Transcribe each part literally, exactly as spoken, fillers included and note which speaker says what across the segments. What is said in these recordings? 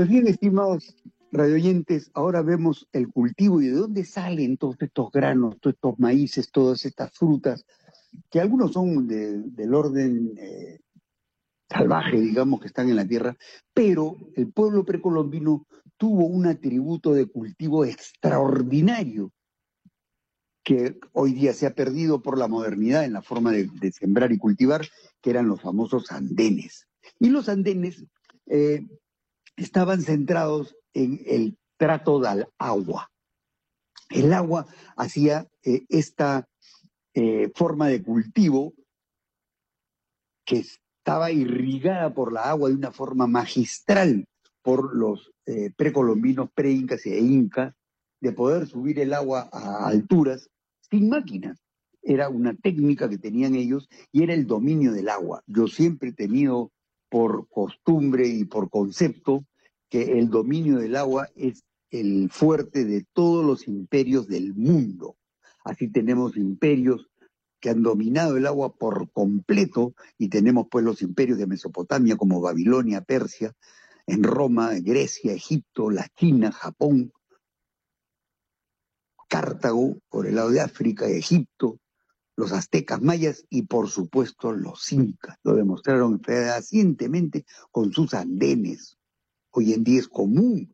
Speaker 1: Pues bien, estimados radioyentes, ahora vemos el cultivo y de dónde salen todos estos granos, todos estos maíces, todas estas frutas, que algunos son de, del orden eh, salvaje, digamos, que están en la tierra, pero el pueblo precolombino tuvo un atributo de cultivo extraordinario que hoy día se ha perdido por la modernidad en la forma de, de sembrar y cultivar, que eran los famosos andenes. Y los andenes eh, estaban centrados en el trato del agua. El agua hacía eh, esta eh, forma de cultivo que estaba irrigada por la agua de una forma magistral por los eh, precolombinos, preincas e incas, de poder subir el agua a alturas sin máquinas. Era una técnica que tenían ellos y era el dominio del agua. Yo siempre he tenido por costumbre y por concepto que el dominio del agua es el fuerte de todos los imperios del mundo. Así tenemos imperios que han dominado el agua por completo y tenemos pues los imperios de Mesopotamia como Babilonia, Persia, en Roma, Grecia, Egipto, la China, Japón, Cartago por el lado de África, Egipto, los aztecas, mayas y por supuesto los incas. Lo demostraron fehacientemente con sus andenes. Hoy en día es común,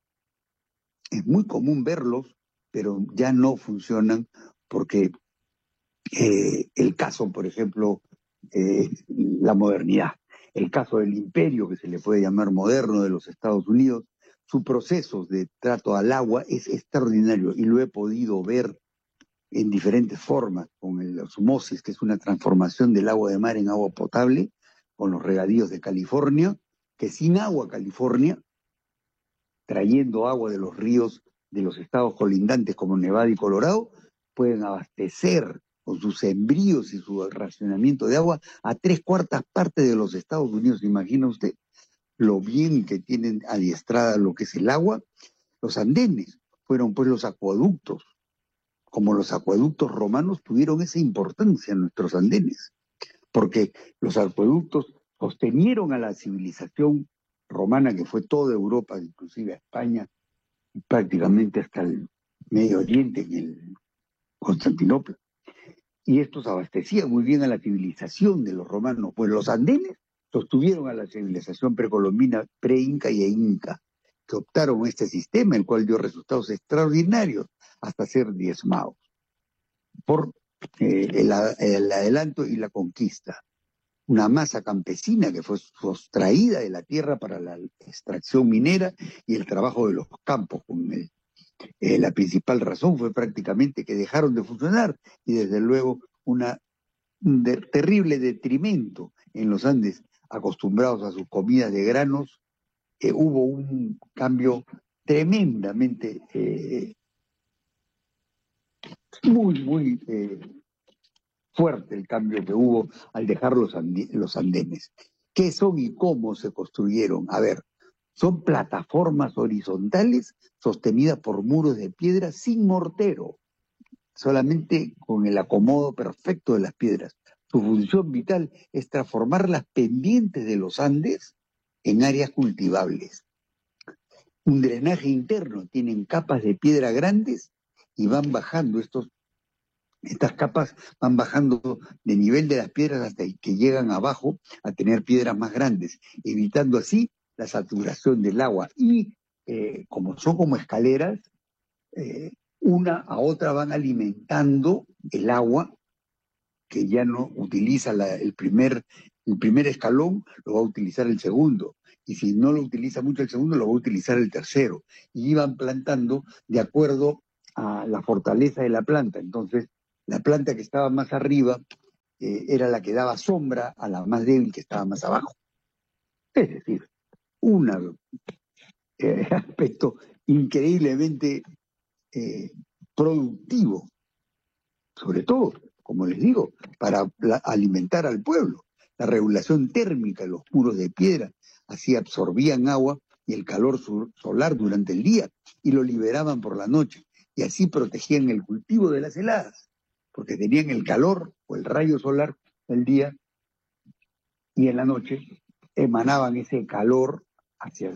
Speaker 1: es muy común verlos, pero ya no funcionan porque eh, el caso, por ejemplo, eh, la modernidad, el caso del imperio, que se le puede llamar moderno, de los Estados Unidos, su proceso de trato al agua es extraordinario y lo he podido ver en diferentes formas, con el osmosis, que es una transformación del agua de mar en agua potable, con los regadíos de California, que sin agua California, trayendo agua de los ríos de los estados colindantes como Nevada y Colorado, pueden abastecer con sus sembríos y su racionamiento de agua a tres cuartas partes de los Estados Unidos. ¿Imagina usted lo bien que tienen adiestrada lo que es el agua? Los andenes fueron pues los acueductos, como los acueductos romanos tuvieron esa importancia en nuestros andenes, porque los acueductos sostenieron a la civilización romana, que fue toda Europa, inclusive a España, prácticamente hasta el Medio Oriente, en el Constantinopla. Y estos abastecían muy bien a la civilización de los romanos, pues los andenes sostuvieron a la civilización precolombina, pre-inca y inca, que optaron este sistema, el cual dio resultados extraordinarios hasta ser diezmados por eh, el, el adelanto y la conquista. Una masa campesina que fue sustraída de la tierra para la extracción minera y el trabajo de los campos. Con el, eh, la principal razón fue prácticamente que dejaron de funcionar y desde luego una, un de, terrible detrimento en los Andes, acostumbrados a sus comidas de granos. Eh, hubo un cambio tremendamente eh, muy, muy eh, fuerte el cambio que hubo al dejar los, andi los andenes. ¿Qué son y cómo se construyeron? A ver, son plataformas horizontales sostenidas por muros de piedra sin mortero, solamente con el acomodo perfecto de las piedras. Su función vital es transformar las pendientes de los Andes en áreas cultivables. Un drenaje interno, tienen capas de piedra grandes y van bajando estos Estas capas van bajando de nivel de las piedras hasta que llegan abajo a tener piedras más grandes, evitando así la saturación del agua. Y eh, como son como escaleras, eh, una a otra van alimentando el agua, que ya no utiliza la, el, primer, el primer escalón, lo va a utilizar el segundo. Y si no lo utiliza mucho el segundo, lo va a utilizar el tercero. Y iban plantando de acuerdo a la fortaleza de la planta. Entonces, la planta que estaba más arriba eh, era la que daba sombra a la más débil que estaba más abajo. Es decir, un eh, aspecto increíblemente eh, productivo, sobre todo, como les digo, para la, alimentar al pueblo. La regulación térmica de los muros de piedra, así absorbían agua y el calor solar durante el día y lo liberaban por la noche, y así protegían el cultivo de las heladas, porque tenían el calor o el rayo solar del día y en la noche emanaban ese calor hacia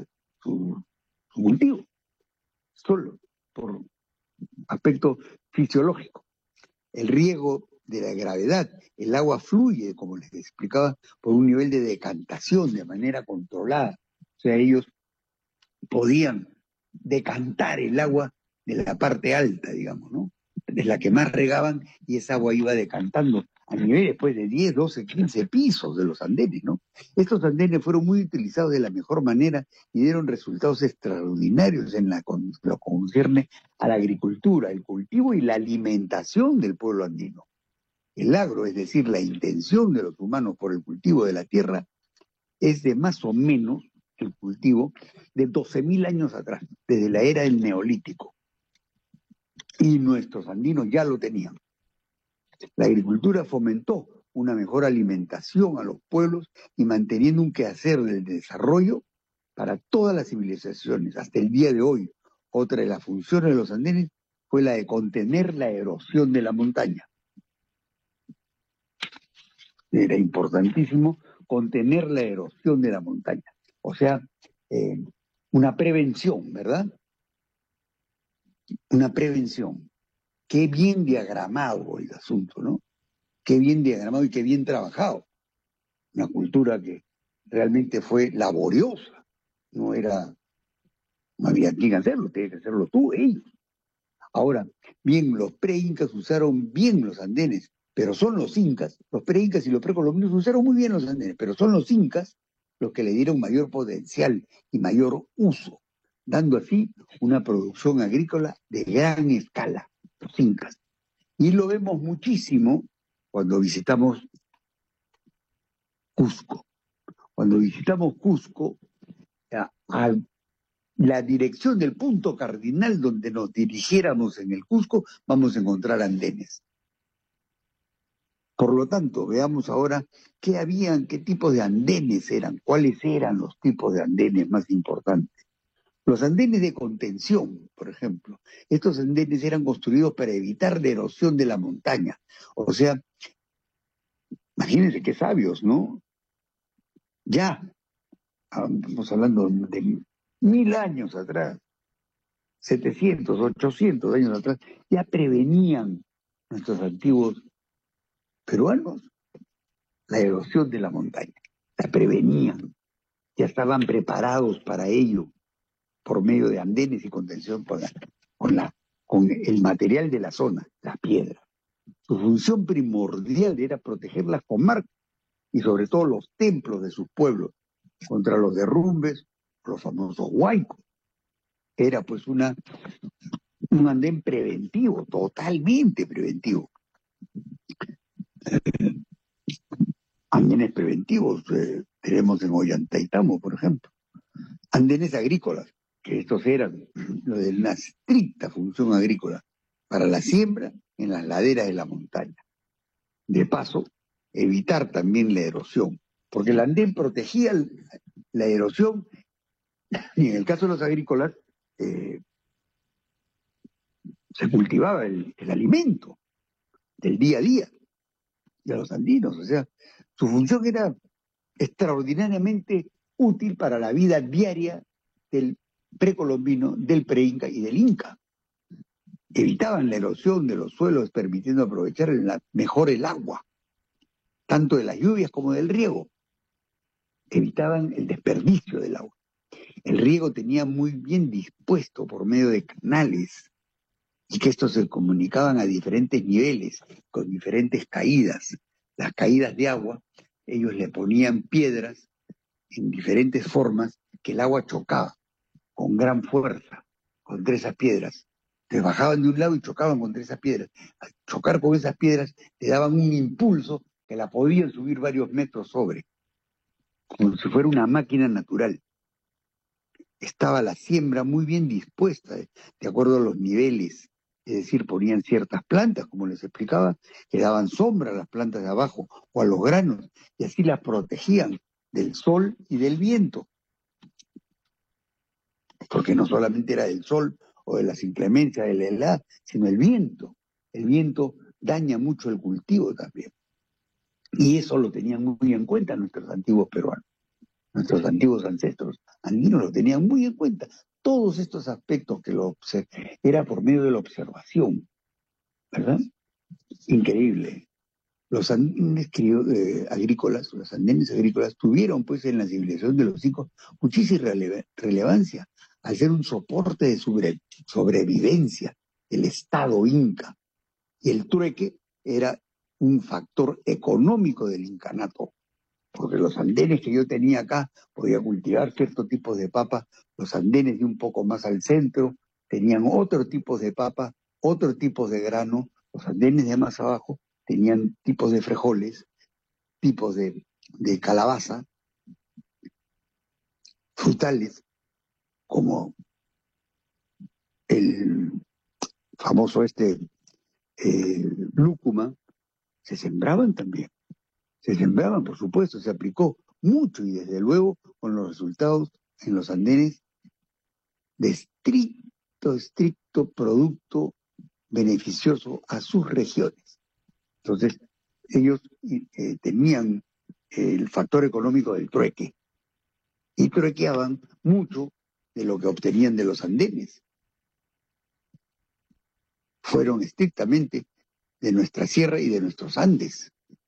Speaker 1: su, su cultivo, solo por aspecto fisiológico. El riego de la gravedad, el agua fluye, como les explicaba, por un nivel de decantación de manera controlada. O sea, ellos podían decantar el agua de la parte alta, digamos, ¿no? Es la que más regaban y esa agua iba decantando a nivel después de diez, doce, quince pisos de los andenes, ¿no? Estos andenes fueron muy utilizados de la mejor manera y dieron resultados extraordinarios en la, lo que concierne a la agricultura, el cultivo y la alimentación del pueblo andino. El agro, es decir, la intención de los humanos por el cultivo de la tierra, es de más o menos el cultivo de doce mil años atrás, desde la era del Neolítico. Y nuestros andinos ya lo tenían. La agricultura fomentó una mejor alimentación a los pueblos y manteniendo un quehacer del desarrollo para todas las civilizaciones. Hasta el día de hoy, otra de las funciones de los andenes fue la de contener la erosión de la montaña. Era importantísimo contener la erosión de la montaña. O sea, eh, una prevención, ¿verdad? Una prevención. Qué bien diagramado el asunto, ¿no? Qué bien diagramado y qué bien trabajado. Una cultura que realmente fue laboriosa. No era, no había quien hacerlo, tenía que hacerlo tú, ellos. Ahora, bien, los pre-incas usaron bien los andenes, pero son los incas, los pre-incas y los precolombinos usaron muy bien los andenes, pero son los incas los que le dieron mayor potencial y mayor uso, dando así una producción agrícola de gran escala, los incas. Y lo vemos muchísimo cuando visitamos Cusco. Cuando visitamos Cusco, a, a la dirección del punto cardinal donde nos dirigiéramos en el Cusco, vamos a encontrar andenes. Por lo tanto, veamos ahora qué habían, qué tipos de andenes eran, cuáles eran los tipos de andenes más importantes. Los andenes de contención, por ejemplo, estos andenes eran construidos para evitar la erosión de la montaña. O sea, imagínense qué sabios, ¿no? Ya, estamos hablando de mil años atrás, setecientos, ochocientos años atrás, ya prevenían nuestros antiguos peruanos la erosión de la montaña, la prevenían, ya estaban preparados para ello por medio de andenes y contención con, la, con, la, con el material de la zona, la piedra. Su función primordial era proteger las comarcas y sobre todo los templos de sus pueblos contra los derrumbes, los famosos huaicos. Era pues una, un andén preventivo, totalmente preventivo. Andenes preventivos eh, tenemos en Ollantaytambo, por ejemplo. Andenes agrícolas, que estos eran lo de una estricta función agrícola para la siembra en las laderas de la montaña. De paso, evitar también la erosión, porque el andén protegía la erosión y en el caso de los agrícolas eh, se cultivaba el, el alimento del día a día de los andinos. O sea, su función era extraordinariamente útil para la vida diaria del precolombino, del preinca y del inca. Evitaban la erosión de los suelos, permitiendo aprovechar la, mejor el agua, tanto de las lluvias como del riego. Evitaban el desperdicio del agua. El riego tenía muy bien dispuesto por medio de canales y que estos se comunicaban a diferentes niveles, con diferentes caídas. Las caídas de agua, ellos le ponían piedras en diferentes formas que el agua chocaba con gran fuerza contra esas piedras. Te bajaban de un lado y chocaban contra esas piedras. Al chocar con esas piedras te daban un impulso que la podían subir varios metros sobre, como si fuera una máquina natural. Estaba la siembra muy bien dispuesta, de acuerdo a los niveles, es decir, ponían ciertas plantas, como les explicaba, que daban sombra a las plantas de abajo o a los granos, y así las protegían del sol y del viento. Porque no solamente era del sol o de las inclemencias de la helada, sino el viento. El viento daña mucho el cultivo también. Y eso lo tenían muy en cuenta nuestros antiguos peruanos. Nuestros antiguos ancestros andinos lo tenían muy en cuenta. Todos estos aspectos que lo era por medio de la observación, ¿verdad? Increíble. Los andenes eh, agrícolas, los andenes agrícolas tuvieron pues en la civilización de los incas muchísima rele relevancia al ser un soporte de sobre sobrevivencia del Estado inca. Y el trueque era un factor económico del incanato, porque los andenes que yo tenía acá podía cultivar ciertos tipos de papa, los andenes de un poco más al centro tenían otro tipo de papa, otro tipo de grano, los andenes de más abajo tenían tipos de frijoles, tipos de, de calabaza, frutales, como el famoso este eh, lúcuma, se sembraban también. Se sembraban, por supuesto, se aplicó mucho y desde luego con los resultados en los andenes de estricto, estricto producto beneficioso a sus regiones. Entonces, ellos eh, tenían el factor económico del trueque y truequeaban mucho de lo que obtenían de los andenes. Fueron estrictamente de nuestra sierra y de nuestros Andes.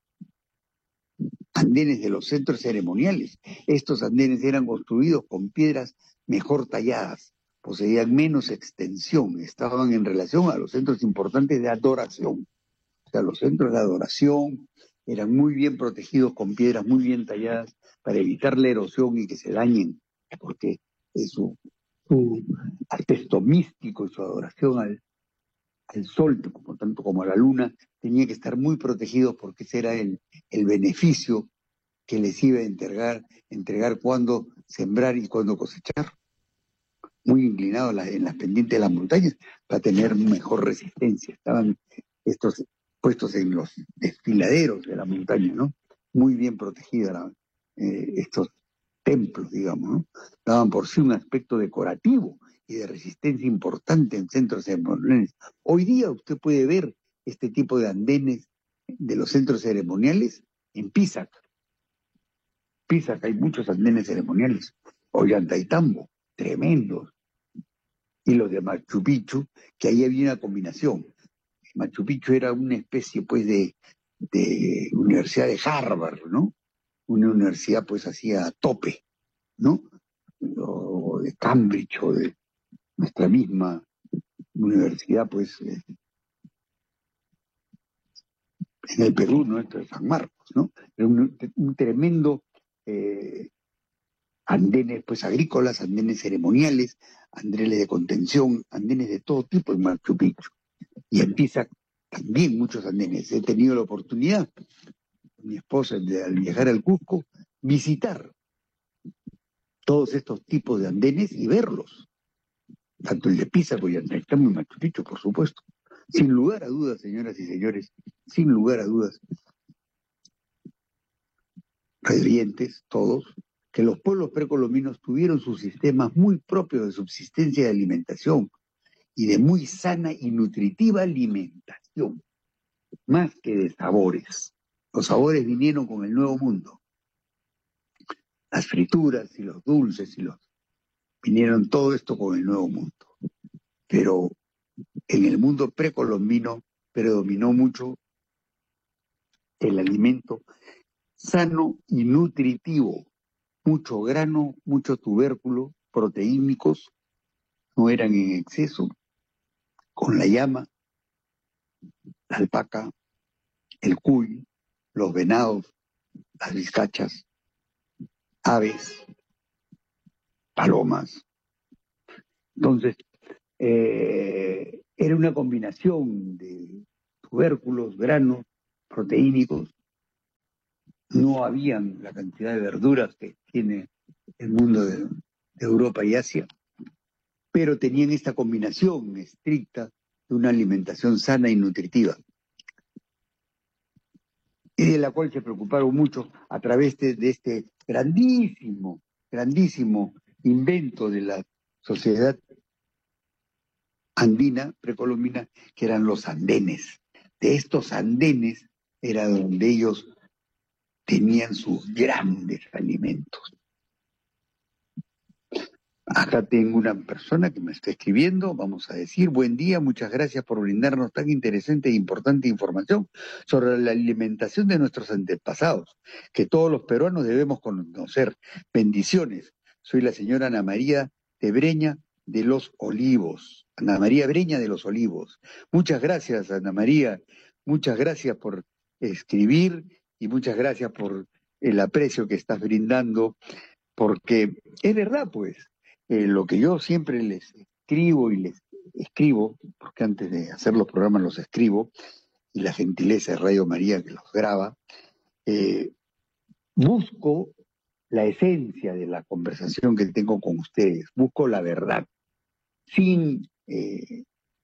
Speaker 1: Andenes de los centros ceremoniales. Estos andenes eran construidos con piedras mejor talladas, poseían menos extensión, estaban en relación a los centros importantes de adoración. O sea, los centros de adoración eran muy bien protegidos con piedras muy bien talladas para evitar la erosión y que se dañen, porque su, su aspecto místico y su adoración al, al sol, por tanto como a la luna, tenía que estar muy protegidos porque ese era el, el beneficio que les iba a entregar, entregar cuándo sembrar y cuándo cosechar. Muy inclinados en las pendientes de las montañas para tener mejor resistencia. Estaban estos puestos en los desfiladeros de la montaña, ¿no? Muy bien protegidos eh, estos templos, digamos, ¿no? Daban por sí un aspecto decorativo y de resistencia importante en centros ceremoniales. Hoy día usted puede ver este tipo de andenes de los centros ceremoniales en Pisac. Pisac hay muchos andenes ceremoniales. Ollantaytambo, tremendos. Y los de Machu Picchu, que ahí había una combinación. Machu Picchu era una especie, pues, de, de universidad de Harvard, ¿no? Una universidad, pues, así a tope, ¿no? O de Cambridge, o de nuestra misma universidad, pues, eh, en el Perú, ¿no? Esto de San Marcos, ¿no? Era un, un tremendo eh, andenes, pues, agrícolas, andenes ceremoniales, andenes de contención, andenes de todo tipo en Machu Picchu. Y en Pisac también muchos andenes. He tenido la oportunidad, mi esposa, de, al viajar al Cusco, visitar todos estos tipos de andenes y verlos. Tanto el de Pisac y Antaytambo y Machu Picchu, por supuesto. Sin lugar a dudas, señoras y señores, sin lugar a dudas, creyentes, todos, que los pueblos precolombinos tuvieron sus sistemas muy propios de subsistencia y de alimentación y de muy sana y nutritiva alimentación, más que de sabores. Los sabores vinieron con el Nuevo Mundo. Las frituras y los dulces y los vinieron todo esto con el Nuevo Mundo. Pero en el mundo precolombino predominó mucho el alimento sano y nutritivo. Mucho grano, mucho tubérculo, proteínicos, no eran en exceso, con la llama, la alpaca, el cuy, los venados, las vizcachas, aves, palomas. Entonces, eh, era una combinación de tubérculos, granos, proteínicos. No habían la cantidad de verduras que tiene el mundo de, de Europa y Asia, pero tenían esta combinación estricta de una alimentación sana y nutritiva, y de la cual se preocuparon mucho a través de, de este grandísimo, grandísimo invento de la sociedad andina, precolombina, que eran los andenes. De estos andenes era donde ellos tenían sus grandes alimentos. Acá tengo una persona que me está escribiendo, vamos a decir, buen día, muchas gracias por brindarnos tan interesante e importante información sobre la alimentación de nuestros antepasados, que todos los peruanos debemos conocer. Bendiciones. Soy la señora Ana María de Breña de los Olivos. Ana María Breña de los Olivos. Muchas gracias, Ana María. Muchas gracias por escribir y muchas gracias por el aprecio que estás brindando, porque es verdad, pues. Eh, lo que yo siempre les escribo y les escribo, porque antes de hacer los programas los escribo, y la gentileza de Radio María que los graba, eh, busco la esencia de la conversación que tengo con ustedes, busco la verdad, sin eh,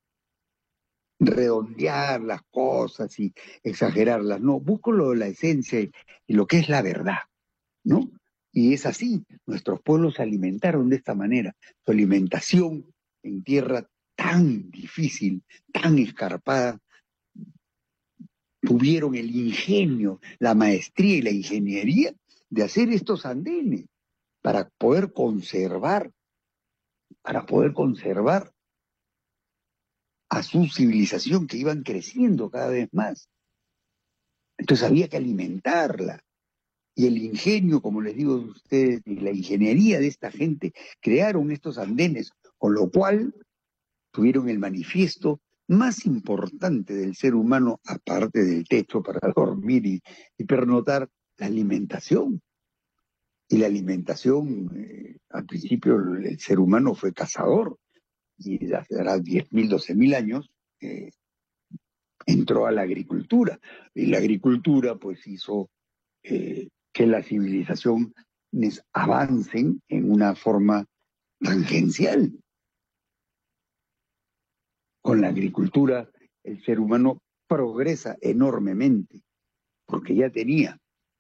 Speaker 1: redondear las cosas y exagerarlas, no, busco lo, la esencia y, y lo que es la verdad, ¿no? Y es así, nuestros pueblos se alimentaron de esta manera, su alimentación en tierra tan difícil, tan escarpada, tuvieron el ingenio, la maestría y la ingeniería de hacer estos andenes para poder conservar, para poder conservar a su civilización que iban creciendo cada vez más. Entonces había que alimentarla. Y el ingenio, como les digo a ustedes, y la ingeniería de esta gente crearon estos andenes, con lo cual tuvieron el manifiesto más importante del ser humano, aparte del techo para dormir y, y pernotar, la alimentación. Y la alimentación, eh, al principio el, el ser humano fue cazador, y hace diez mil, doce mil años eh, entró a la agricultura. Y la agricultura pues hizo eh, que las civilizaciones avancen en una forma tangencial. Con la agricultura el ser humano progresa enormemente, porque ya tenía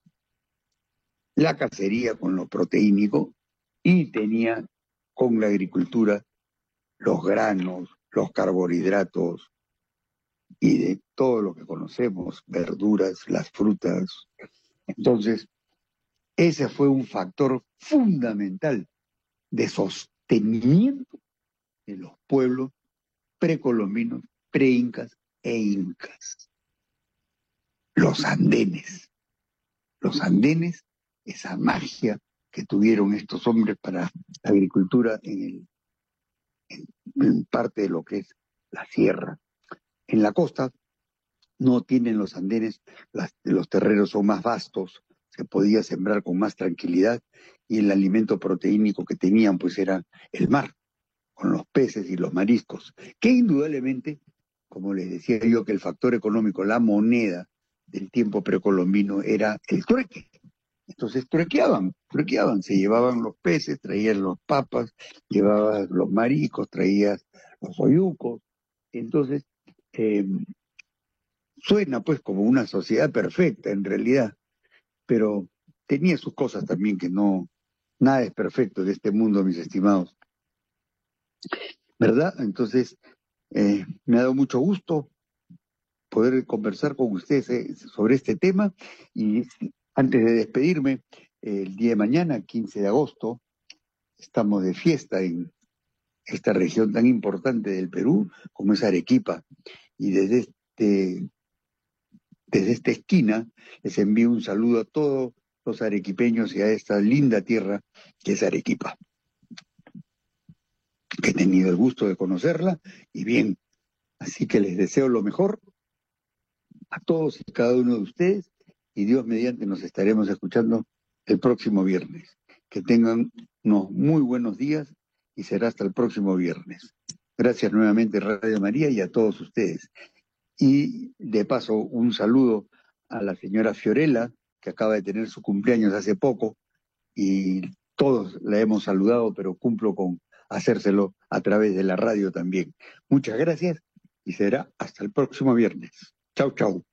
Speaker 1: la cacería con lo proteínico y tenía con la agricultura los granos, los carbohidratos y de todo lo que conocemos, verduras, las frutas. Entonces, ese fue un factor fundamental de sostenimiento de los pueblos precolombinos, preincas e incas. Los andenes. Los andenes, esa magia que tuvieron estos hombres para la agricultura en, el, en, en parte de lo que es la sierra. En la costa no tienen los andenes, las, los terrenos son más vastos, se podía sembrar con más tranquilidad y el alimento proteínico que tenían pues era el mar, con los peces y los mariscos, que indudablemente, como les decía yo, que el factor económico, la moneda del tiempo precolombino era el trueque. Entonces truequeaban, truequeaban, se llevaban los peces, traían los papas, llevaban los mariscos, traían los oyucos. Entonces, eh, suena pues como una sociedad perfecta en realidad, pero tenía sus cosas también que no, nada es perfecto de este mundo, mis estimados. ¿Verdad? Entonces, eh, me ha dado mucho gusto poder conversar con ustedes eh, sobre este tema y antes de despedirme, eh, el día de mañana, quince de agosto, estamos de fiesta en esta región tan importante del Perú como es Arequipa y desde este desde esta esquina les envío un saludo a todos los arequipeños y a esta linda tierra que es Arequipa, que he tenido el gusto de conocerla y bien, así que les deseo lo mejor a todos y cada uno de ustedes y Dios mediante nos estaremos escuchando el próximo viernes. Que tengan unos muy buenos días y será hasta el próximo viernes. Gracias nuevamente Radio María y a todos ustedes. Y de paso un saludo a la señora Fiorella, que acaba de tener su cumpleaños hace poco y todos la hemos saludado, pero cumplo con hacérselo a través de la radio también. Muchas gracias y será hasta el próximo viernes. Chau, chau.